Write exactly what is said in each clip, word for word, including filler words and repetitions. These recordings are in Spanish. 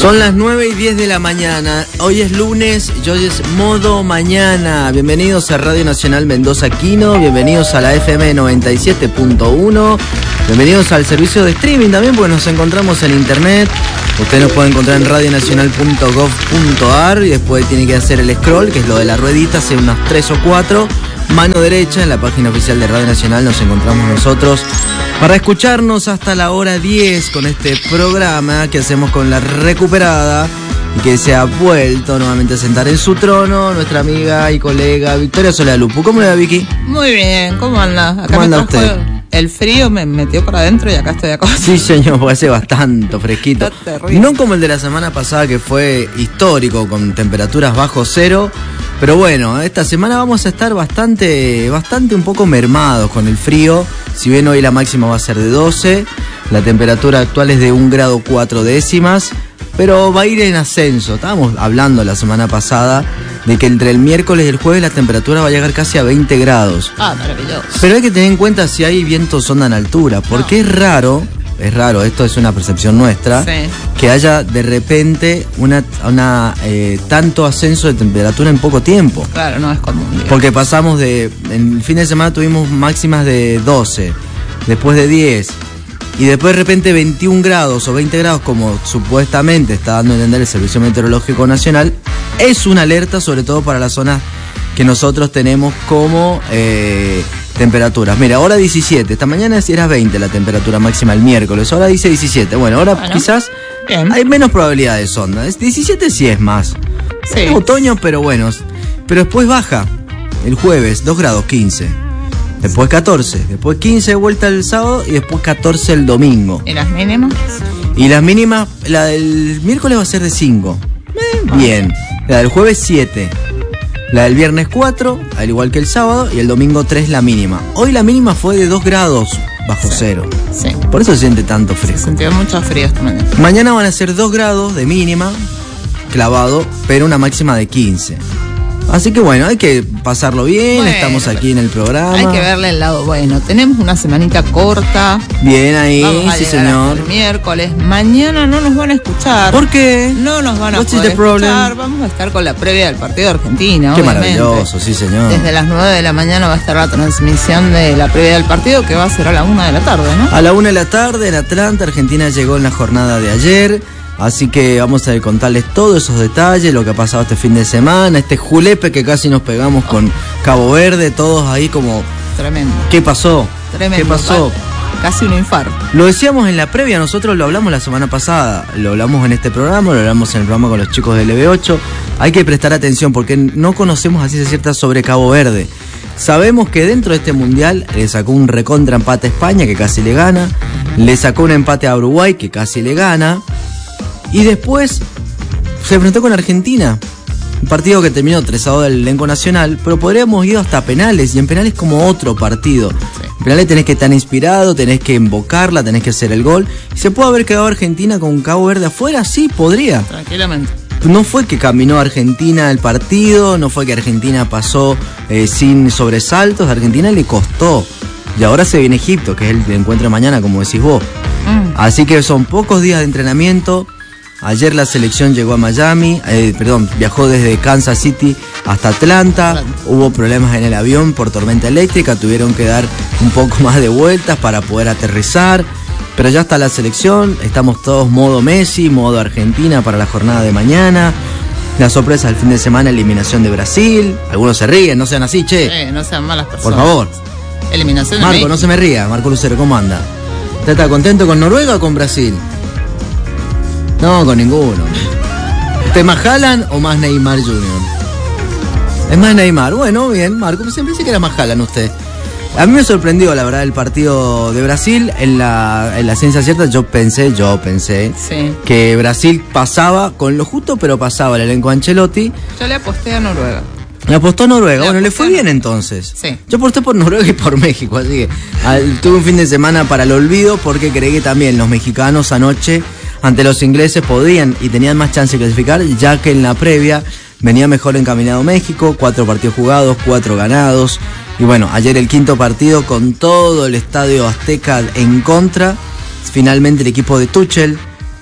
Son las nueve y diez de la mañana, hoy es lunes y hoy es modo mañana. Bienvenidos a Radio Nacional Mendoza Quino, bienvenidos a la F M noventa y siete punto uno, bienvenidos al servicio de streaming también porque nos encontramos en internet. Usted nos puede encontrar en radio nacional punto gov punto ar y después tiene que hacer el scroll, que es lo de la ruedita, hace unas tres o cuatro. Mano derecha, en la página oficial de Radio Nacional nos encontramos nosotros para escucharnos hasta la hora diez con este programa que hacemos con la recuperada y que se ha vuelto nuevamente a sentar en su trono nuestra amiga y colega Victoria Solalupu. ¿Cómo le va, Vicky? Muy bien, ¿cómo anda? Acá ¿Cómo anda usted? El frío me metió para adentro y acá estoy acá. Sí, señor, porque hace bastante fresquito. Está terrible. No como el de la semana pasada que fue histórico con temperaturas bajo cero. Pero bueno, esta semana vamos a estar bastante, bastante un poco mermados con el frío. Si bien hoy la máxima va a ser de doce, la temperatura actual es de un grado cuatro décimas, pero va a ir en ascenso. Estábamos hablando la semana pasada de que entre el miércoles y el jueves la temperatura va a llegar casi a veinte grados. Ah, maravilloso. Pero hay que tener en cuenta si hay vientos onda en altura, porque no. es raro, es raro, esto es una percepción nuestra, sí. que haya de repente una, una eh, tanto ascenso de temperatura en poco tiempo. Claro, no es común. Digamos. Porque pasamos de, en el fin de semana tuvimos máximas de doce, después de diez, y después de repente veintiún grados o veinte grados, como supuestamente está dando a entender el Servicio Meteorológico Nacional. Es una alerta sobre todo para las zonas que nosotros tenemos como eh, temperaturas. Mira, ahora diecisiete, esta mañana era veinte la temperatura máxima el miércoles, ahora dice diecisiete. Bueno, ahora bueno, quizás bien. Hay menos probabilidades onda. diecisiete sí es más. Sí. Es otoño, pero bueno. Pero después baja el jueves, dos grados quince. Después catorce, después quince de vuelta el sábado y después catorce el domingo. ¿Y las mínimas? Y las mínimas, la del miércoles va a ser de cinco. Eh, bien. La del jueves siete. La del viernes cuatro, al igual que el sábado, y el domingo tres la mínima. Hoy la mínima fue de dos grados bajo sí, cero. Sí. Por eso se siente tanto frío. Se sintió mucho frío esta mañana. Mañana van a ser dos grados de mínima, clavado, pero una máxima de quince. Así que bueno, hay que pasarlo bien, bueno, estamos aquí en el programa. Hay que verle el lado bueno. Tenemos una semanita corta. Bien ahí, Vamos a sí llegar señor. Hasta el miércoles. Mañana no nos van a escuchar. ¿Por qué? No nos van a What's poder the problem? escuchar. Vamos a estar con la previa del partido de Argentina. Qué obviamente. maravilloso, sí señor. Desde las nueve de la mañana va a estar la transmisión de la previa del partido, que va a ser a la una de la tarde, ¿no? A la una de la tarde en Atlanta. Argentina llegó en la jornada de ayer. Así que vamos a contarles todos esos detalles, lo que ha pasado este fin de semana, este julepe que casi nos pegamos oh. con Cabo Verde, todos ahí como... Tremendo. ¿Qué pasó? Tremendo. ¿Qué pasó? Casi un infarto. Lo decíamos en la previa, nosotros lo hablamos la semana pasada, lo hablamos en este programa, lo hablamos en el programa con los chicos del L B ocho. Hay que prestar atención porque no conocemos así de cierta sobre Cabo Verde. Sabemos que dentro de este mundial le sacó un recontra empate a España, que casi le gana, le sacó un empate a Uruguay, que casi le gana. Y después se enfrentó con Argentina, un partido que terminó tres a dos del elenco nacional, pero podríamos ir hasta penales, y en penales como otro partido. Sí. En penales tenés que estar inspirado, tenés que invocarla, tenés que hacer el gol. ¿Y se puede haber quedado Argentina con Cabo Verde afuera? Sí, podría. Tranquilamente. No fue que caminó Argentina el partido, no fue que Argentina pasó eh, sin sobresaltos, a Argentina le costó. Y ahora se viene Egipto, que es el encuentro de mañana, como decís vos. Mm. Así que son pocos días de entrenamiento. Ayer la selección llegó a Miami, eh, perdón, viajó desde Kansas City hasta Atlanta. Atlanta. Hubo problemas en el avión por tormenta eléctrica, tuvieron que dar un poco más de vueltas para poder aterrizar. Pero ya está la selección, estamos todos modo Messi, modo Argentina para la jornada de mañana. La sorpresa del fin de semana, eliminación de Brasil. Algunos se ríen, no sean así, che. Eh, no sean malas personas. Por favor. Eliminación de Marco, México. No se me ría. Marco Lucero, ¿cómo anda? ¿Usted está contento con Noruega o con Brasil? No, con ninguno. ¿Usted más Haaland o más Neymar junior? Es más Neymar. Bueno, bien, Marco. Siempre pensé que era más Haaland usted. A mí me sorprendió, la verdad, el partido de Brasil. En la, en la ciencia cierta yo pensé, yo pensé sí. que Brasil pasaba con lo justo, pero pasaba el elenco Ancelotti. Yo le aposté a Noruega. Le apostó a Noruega. Le bueno, le fue bien Noruega. entonces. Sí. Yo aposté por Noruega y por México, así que al, tuve un fin de semana para el olvido porque creí que también los mexicanos anoche ante los ingleses podían y tenían más chance de clasificar, ya que en la previa venía mejor encaminado México, cuatro partidos jugados, cuatro ganados. Y bueno, ayer el quinto partido con todo el estadio Azteca en contra. Finalmente el equipo de Tuchel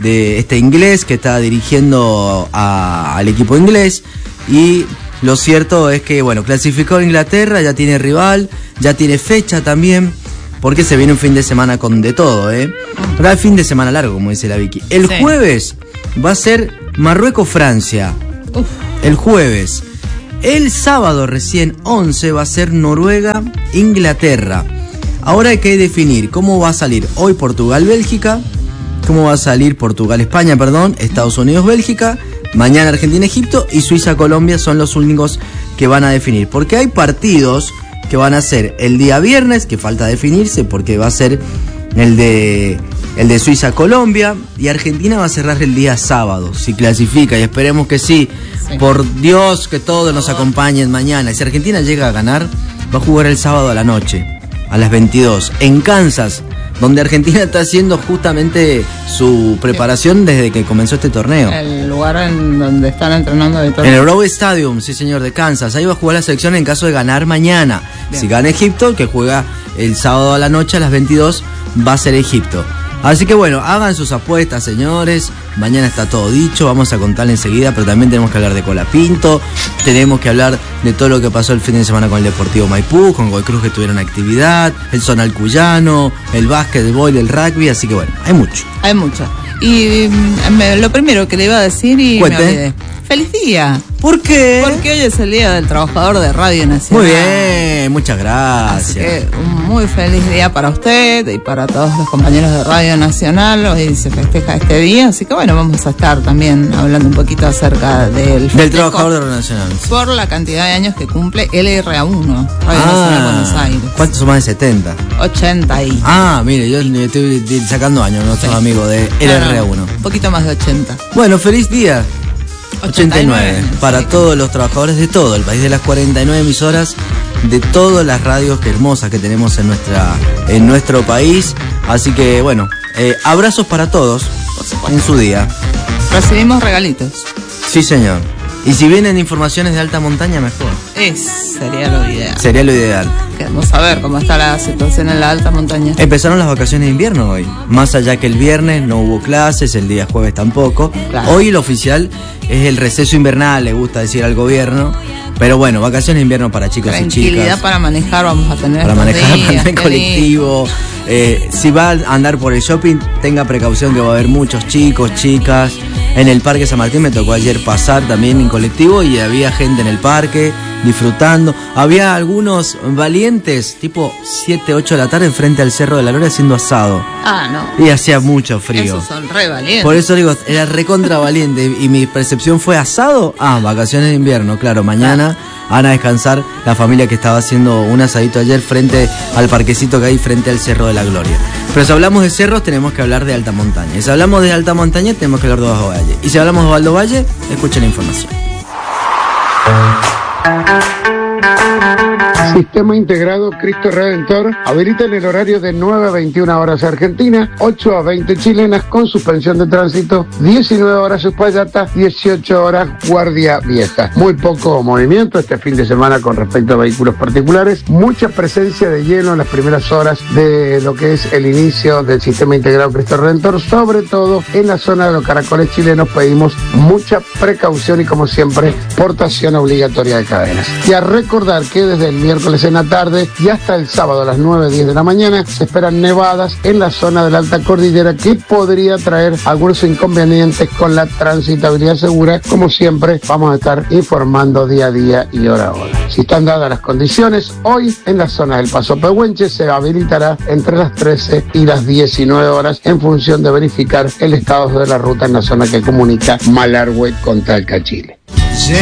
de este inglés que está dirigiendo a, al equipo inglés. Y lo cierto es que, bueno, clasificó a Inglaterra, ya tiene rival, ya tiene fecha también, porque se viene un fin de semana con de todo, ¿eh? Ahora el fin de semana largo, como dice la Vicky. El sí. jueves va a ser Marruecos-Francia. Uf. El jueves. El sábado recién once va a ser Noruega-Inglaterra. Ahora hay que definir cómo va a salir hoy Portugal-Bélgica, cómo va a salir Portugal-España, perdón, Estados Unidos-Bélgica, mañana Argentina-Egipto y Suiza-Colombia son los únicos que van a definir. Porque hay partidos que van a ser el día viernes, que falta definirse porque va a ser el de, el de Suiza-Colombia, y Argentina va a cerrar el día sábado, si clasifica, y esperemos que sí. Sí. Por Dios, que todos nos acompañen mañana. Y si Argentina llega a ganar, va a jugar el sábado a la noche, a las veintidós, en Kansas, donde Argentina está haciendo justamente su preparación desde que comenzó este torneo. El lugar en donde están entrenando de todo. En el Rowe Stadium, sí señor, de Kansas. Ahí va a jugar la selección en caso de ganar mañana. Bien. Si gana Egipto, que juega el sábado a la noche a las veintidós, va a ser Egipto. Así que bueno, hagan sus apuestas, señores. Mañana está todo dicho, vamos a contarle enseguida, pero también tenemos que hablar de Colapinto, tenemos que hablar de todo lo que pasó el fin de semana con el Deportivo Maipú, con Goicruz que tuvieron actividad, el Zonal Cuyano, el básquetbol, el rugby, así que bueno, hay mucho. Hay mucho. Y me, lo primero que le iba a decir y Cuente. me olvidé. ¡Feliz día! ¿Por qué? Porque hoy es el Día del Trabajador de Radio Nacional. Muy bien, muchas gracias. Así que un muy feliz día para usted y para todos los compañeros de Radio Nacional. Hoy se festeja este día, así que bueno, vamos a estar también hablando un poquito acerca del Del Trabajador de Radio Nacional. Por la cantidad de años que cumple L R A uno, Radio ah, Nacional Buenos Aires. ¿Cuántos son más de setenta? ochenta y... Ah, mire, yo estoy sacando años, nuestros sí. amigos de L R A uno. Un poquito más de ochenta. Bueno, feliz día. ochenta y nueve, para sí. todos los trabajadores de todo el país, de las cuarenta y nueve emisoras, de todas las radios que hermosas que tenemos en nuestra en nuestro país. Así que bueno, eh, abrazos para todos en su día. Recibimos regalitos. Sí, señor. Y si vienen informaciones de alta montaña, mejor. Es, sería lo ideal. Sería lo ideal. Queremos saber cómo está la situación en la alta montaña. Empezaron las vacaciones de invierno hoy. Más allá que el viernes no hubo clases, el día jueves tampoco. Claro. Hoy el oficial es el receso invernal, le gusta decir al gobierno. Pero bueno, vacaciones de invierno para chicos y chicas. Tranquilidad para manejar vamos a tener. Para manejar, días, para andar en colectivo. Eh, si va a andar por el shopping, tenga precaución que va a haber muchos chicos, chicas. En el Parque San Martín me tocó ayer pasar también en colectivo y había gente en el parque disfrutando. Había algunos valientes, tipo siete, ocho de la tarde, frente al Cerro de la Gloria haciendo asado. Ah, no. Y hacía mucho frío. Esos son re valientes. Por eso digo, era recontra valiente. Y mi percepción fue asado. Ah, vacaciones de invierno, claro. Mañana van a descansar la familia que estaba haciendo un asadito ayer frente al parquecito que hay frente al Cerro de la Gloria. Pero si hablamos de cerros, tenemos que hablar de alta montaña. Y si hablamos de alta montaña, tenemos que hablar de Bajo Valle. Y si hablamos de Alto Valle, escuchen la información. Sistema Integrado Cristo Redentor habilita en el horario de nueve a veintiuna horas Argentina, ocho a veinte chilenas, con suspensión de tránsito, diecinueve horas Uspallata, dieciocho horas Guardia Vieja. Muy poco movimiento este fin de semana con respecto a vehículos particulares, mucha presencia de hielo en las primeras horas de lo que es el inicio del Sistema Integrado Cristo Redentor, sobre todo en la zona de los caracoles chilenos. Pedimos mucha precaución y, como siempre, portación obligatoria de cadenas. Y a recordar que desde el miércoles en la tarde y hasta el sábado a las nueve, diez de la mañana se esperan nevadas en la zona de la alta cordillera que podría traer algunos inconvenientes con la transitabilidad segura. Como siempre, vamos a estar informando día a día y hora a hora. Si están dadas las condiciones, hoy en la zona del Paso Pehuenche se habilitará entre las trece y las diecinueve horas en función de verificar el estado de la ruta en la zona que comunica Malargüe con Talca, Chile.